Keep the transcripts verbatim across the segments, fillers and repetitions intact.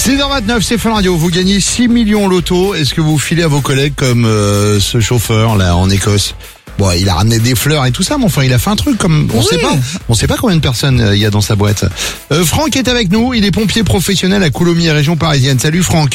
six heures vingt-neuf, c'est Fun Radio. Vous gagnez six millions loto. Est-ce que vous filez à vos collègues comme euh, ce chauffeur là en Écosse? Bon, il a ramené des fleurs et tout ça, mais enfin, il a fait un truc comme on oui. sait pas. On sait pas combien de personnes il y a dans sa boîte. Euh, Franck est avec nous. Il est pompier professionnel à Coulommiers, région parisienne. Salut Franck.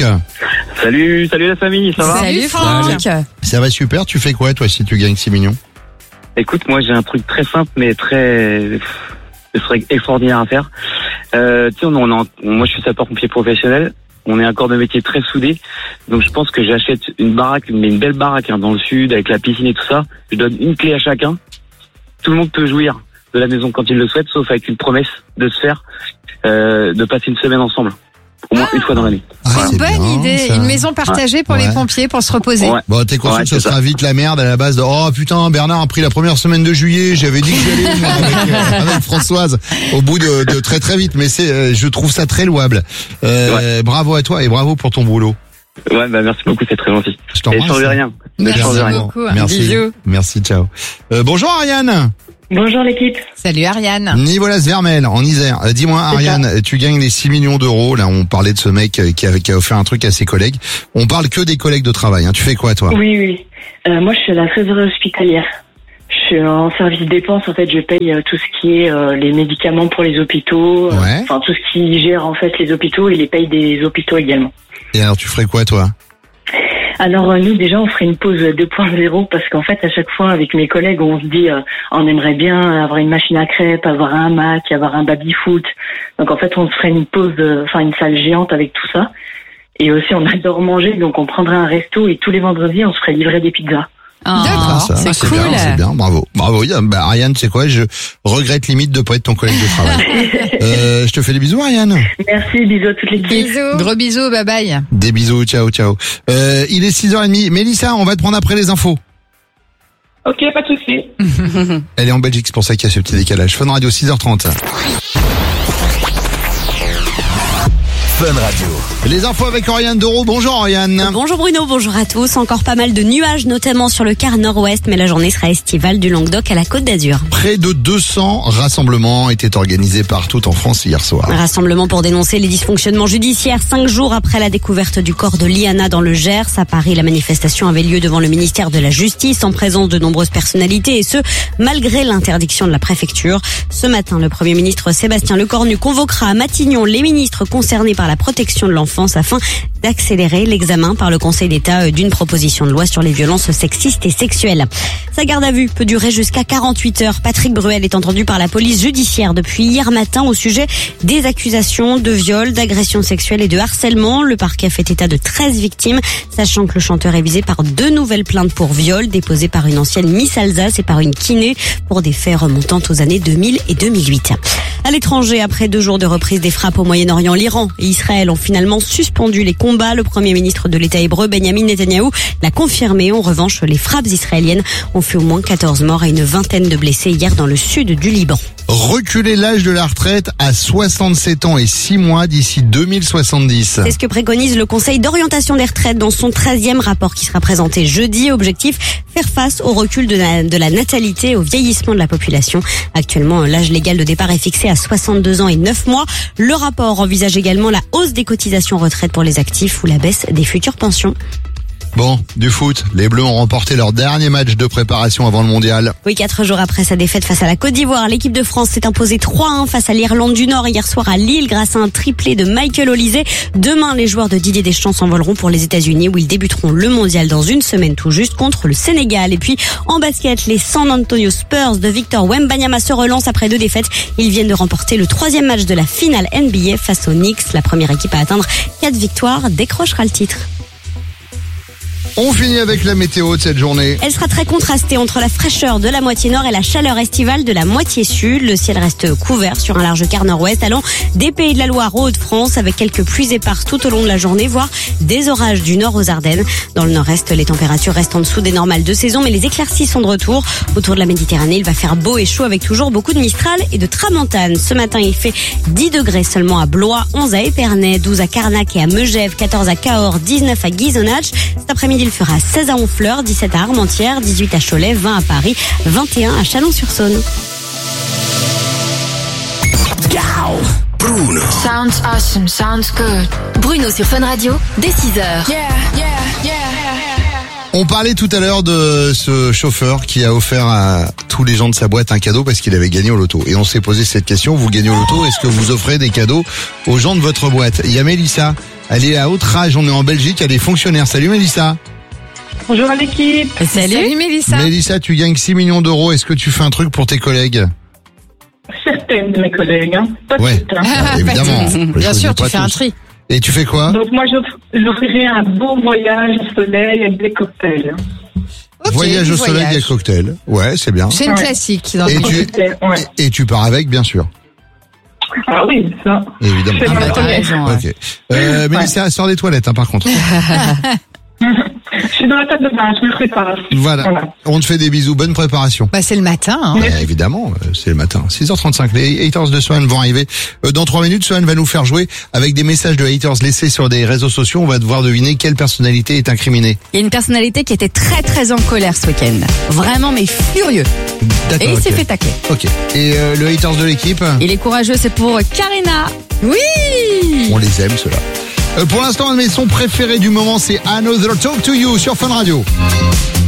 Salut, salut la famille, ça va? Salut Franck. Ça va super. Tu fais quoi toi si tu gagnes six millions? Écoute, moi j'ai un truc très simple mais très, ce serait extraordinaire à faire. Euh, tu sais, on, on, on, moi je suis sapeur-pompier professionnel. On est un corps de métier très soudé, donc je pense que j'achète une baraque, mais une belle baraque hein, dans le sud avec la piscine et tout ça. Je donne une clé à chacun. Tout le monde peut jouir de la maison quand il le souhaite, sauf avec une promesse de se faire, euh, de passer une semaine ensemble, au moins ah, une fois dans l'année. Ah, c'est une bonne bien, idée, ça. une maison partagée pour ouais. les pompiers pour se reposer. Ouais. Bon, t'es conscient Ouais, que ce c'est sera ça. vite la merde à la base de oh putain Bernard a pris la première semaine de juillet, j'avais dit que j'allais moi, avec, euh, avec Françoise au bout de, de très très vite, mais c'est euh, je trouve ça très louable. Euh, Ouais. Bravo à toi et bravo pour ton boulot. Ouais, bah merci beaucoup, c'est très gentil. Je Et t'embrasse. ne changez rien. Ne Merci changez rien. beaucoup. Merci. Bisous. Merci, ciao. Euh, bonjour Ariane. Bonjour l'équipe. Salut Ariane. Nicolas Vermel en Isère. Euh, dis-moi Ariane, tu gagnes les six millions d'euros. Là, on parlait de ce mec euh, qui a, qui a offert un truc à ses collègues. On parle que des collègues de travail. Hein. Tu fais quoi toi? Oui, oui. Euh, moi, je suis à la trésorerie hospitalière. Je suis en service dépenses. En fait, je paye euh, tout ce qui est euh, les médicaments pour les hôpitaux. euh, Ouais. Enfin, tout ce qui gère en fait les hôpitaux et les payes des hôpitaux également. Et alors, tu ferais quoi toi? Alors euh, nous, déjà, on ferait une pause deux point zéro parce qu'en fait, à chaque fois, avec mes collègues, on se dit, euh, on aimerait bien avoir une machine à crêpes, avoir un Mac, avoir un baby-foot. Donc en fait, on se ferait une pause, euh, enfin une salle géante avec tout ça. Et aussi, on adore manger, donc on prendrait un resto et tous les vendredis, on se ferait livrer des pizzas. Ah, Ah, ça, c'est cool. bien, c'est bien, bravo. Bravo. Bah, Ariane, tu sais quoi, je regrette limite de pas être ton collègue de travail. euh, je te fais des bisous, Ariane. Merci, bisous à toute l'équipe. Bisous. Gros bisous, bye bye. Des bisous, ciao, ciao. Euh, il est six heures trente. Mélissa, on va te prendre après les infos. Ok, pas de souci. Elle est en Belgique, c'est pour ça qu'il y a ce petit décalage. Fun Radio, six heures trente. Fun Radio. Les infos avec Oriane Doro. Bonjour Oriane. Bonjour Bruno, bonjour à tous. Encore pas mal de nuages, notamment sur le quart nord-ouest, mais la journée sera estivale du Languedoc à la Côte d'Azur. Près de deux cents rassemblements étaient organisés partout en France hier soir. Un rassemblement pour dénoncer les dysfonctionnements judiciaires. Cinq jours après la découverte du corps de Liana dans le Gers, à Paris, la manifestation avait lieu devant le ministère de la Justice en présence de nombreuses personnalités et ce, malgré l'interdiction de la préfecture. Ce matin, le Premier ministre Sébastien Lecornu convoquera à Matignon les ministres concernés par la protection de l'enfance afin d'accélérer l'examen par le Conseil d'État d'une proposition de loi sur les violences sexistes et sexuelles. Sa garde à vue peut durer jusqu'à quarante-huit heures. Patrick Bruel est entendu par la police judiciaire depuis hier matin au sujet des accusations de viol, d'agression sexuelle et de harcèlement. Le parquet fait état de treize victimes, sachant que le chanteur est visé par deux nouvelles plaintes pour viol déposées par une ancienne Miss Alsace et par une kiné pour des faits remontant aux années deux mille et deux mille huit. À l'étranger, après deux jours de reprise des frappes au Moyen-Orient, l'Iran et Israël ont finalement suspendu les combats. Le Premier ministre de l'État hébreu, Benjamin Netanyahou, l'a confirmé. En revanche, les frappes israéliennes ont fait au moins quatorze morts et une vingtaine de blessés hier dans le sud du Liban. Reculer l'âge de la retraite à soixante-sept ans et six mois d'ici deux mille soixante-dix. C'est ce que préconise le Conseil d'orientation des retraites dans son treizième rapport qui sera présenté jeudi. Objectif, faire face au recul de la, de la natalité et au vieillissement de la population. Actuellement, l'âge légal de départ est fixé à soixante-deux ans et neuf mois. Le rapport envisage également la hausse des cotisations retraite pour les actifs ou la baisse des futures pensions. Bon, du foot. Les Bleus ont remporté leur dernier match de préparation avant le mondial. Oui, quatre jours après sa défaite face à la Côte d'Ivoire, l'équipe de France s'est imposée trois un face à l'Irlande du Nord hier soir à Lille grâce à un triplé de Michael Olise. Demain, les joueurs de Didier Deschamps s'envoleront pour les États-Unis où ils débuteront le mondial dans une semaine tout juste contre le Sénégal. Et puis, en basket, les San Antonio Spurs de Victor Wembanyama se relancent après deux défaites. Ils viennent de remporter le troisième match de la finale N B A face aux Knicks. La première équipe à atteindre quatre victoires décrochera le titre. On finit avec la météo de cette journée. Elle sera très contrastée entre la fraîcheur de la moitié nord et la chaleur estivale de la moitié sud. Le ciel reste couvert sur un large quart nord-ouest allant des Pays de la Loire aux Hauts-de-France avec quelques pluies éparses tout au long de la journée, voire des orages du nord aux Ardennes. Dans le nord-est, les températures restent en dessous des normales de saison, mais les éclaircies sont de retour. Autour de la Méditerranée, il va faire beau et chaud avec toujours beaucoup de Mistral et de Tramontane. Ce matin, il fait dix degrés seulement à Blois, onze à Épernay, douze à Carnac et à Megève, quatorze à Cahors, dix-neuf à Ghisonaccia. Cet après-midi, il fera seize à Honfleur, dix-sept à Armentières, dix-huit à Cholet, vingt à Paris, vingt et un à Chalon-sur-Saône. Bruno. Sounds awesome, sounds good. Bruno sur Fun Radio, dès six heures. Yeah, yeah, yeah. On parlait tout à l'heure de ce chauffeur qui a offert à tous les gens de sa boîte un cadeau parce qu'il avait gagné au loto. Et on s'est posé cette question, vous gagnez au loto, est-ce que vous offrez des cadeaux aux gens de votre boîte? Il y a Mélissa, elle est à Outrage, on est en Belgique, elle est fonctionnaire. Salut Mélissa. Bonjour à l'équipe. Salut, Salut Mélissa. Mélissa, tu gagnes six millions d'euros, est-ce que tu fais un truc pour tes collègues? Certaines de mes collègues, hein. Pas Ouais, toutes, hein. ah, évidemment. Bien Je sûr, dis tu pas fais un tous. tri. Et tu fais quoi? Donc moi, j'off- j'offrirai un beau voyage au soleil avec des cocktails. Ok, Voyage du au soleil voyage. avec cocktail. Ouais, c'est bien. C'est une Ouais. classique. Dans Et le- tu, Ouais. et tu pars avec, bien sûr. Ah oui, ça. Évidemment. C'est Ah bah, ma t'as collègue. raison, ouais. Ok. Euh, Mélissa, sors des toilettes, hein, par contre. Je suis dans la table de bain, je me prépare. Voilà. On te fait des bisous. Bonne préparation. Bah, c'est le matin. Hein. Ouais, évidemment, euh, c'est le matin. six heures trente-cinq. Les haters de Swan vont arriver. Euh, Dans trois minutes, Swan va nous faire jouer avec des messages de haters laissés sur des réseaux sociaux. On va devoir deviner quelle personnalité est incriminée. Il y a une personnalité qui était très très en colère ce week-end. Vraiment, mais furieux. D'accord. Et il s'est ok. fait tacler. Ok. Et euh, le haters de l'équipe, Il est courageux, c'est pour Karina. Oui. on les aime, ceux-là. Euh, pour l'instant, un de mes sons préférés du moment, c'est Another Talk to You sur Fun Radio.